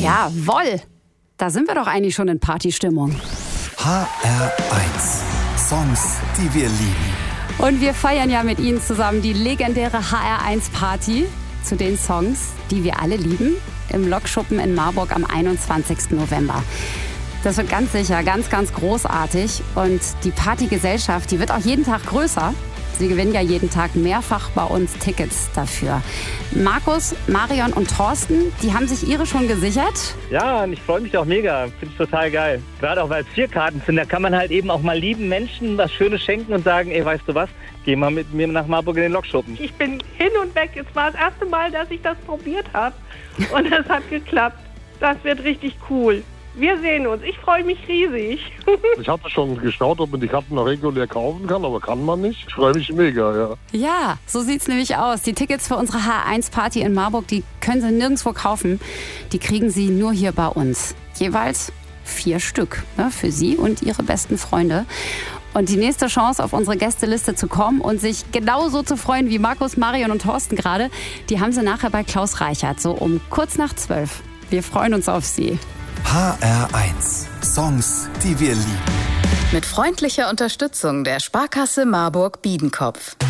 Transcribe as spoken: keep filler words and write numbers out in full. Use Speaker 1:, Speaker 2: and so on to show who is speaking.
Speaker 1: Jawohl, da sind wir doch eigentlich schon in Partystimmung.
Speaker 2: H R eins. Songs, die wir lieben.
Speaker 1: Und wir feiern ja mit Ihnen zusammen die legendäre H R eins Party zu den Songs, die wir alle lieben, im Lokschuppen in Marburg am einundzwanzigsten November. Das wird ganz sicher ganz, ganz großartig. Und die Partygesellschaft, die wird auch jeden Tag größer. Sie gewinnen ja jeden Tag mehrfach bei uns Tickets dafür. Markus, Marion und Thorsten, die haben sich ihre schon gesichert.
Speaker 3: Ja, und ich freue mich auch mega. Finde ich total geil. Gerade auch, weil es vier Karten sind. Da kann man halt eben auch mal lieben Menschen was Schönes schenken und sagen, ey, weißt du was, geh mal mit mir nach Marburg in den Lokschuppen.
Speaker 4: Ich bin hin und weg. Es war das erste Mal, dass ich das probiert habe. Und es hat geklappt. Das wird richtig cool. Wir sehen uns. Ich freue mich riesig.
Speaker 5: Ich hatte schon geschaut, ob man die Karten noch regulär kaufen kann, aber kann man nicht. Ich freue mich mega, ja.
Speaker 1: Ja, so sieht's nämlich aus. Die Tickets für unsere H R eins Party in Marburg, die können Sie nirgendwo kaufen. Die kriegen Sie nur hier bei uns. Jeweils vier Stück, ne, für Sie und Ihre besten Freunde. Und die nächste Chance, auf unsere Gästeliste zu kommen und sich genauso zu freuen wie Markus, Marion und Thorsten gerade, die haben Sie nachher bei Klaus Reichert, so um kurz nach zwölf. Wir freuen uns auf Sie.
Speaker 2: H R eins. Songs, die wir lieben.
Speaker 6: Mit freundlicher Unterstützung der Sparkasse Marburg Biedenkopf.